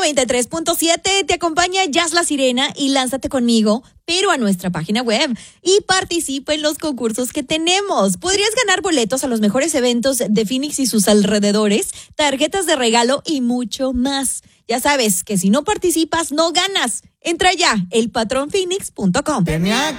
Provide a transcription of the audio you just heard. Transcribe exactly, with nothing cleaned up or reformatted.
noventa y tres punto siete te acompaña Jazz La Sirena y lánzate conmigo, pero a nuestra página web y participa en los concursos que tenemos. Podrías ganar boletos a los mejores eventos de Phoenix y sus alrededores, tarjetas de regalo y mucho más. Ya sabes que si no participas, no ganas. Entra ya, el patrón phoenix punto com. Tenía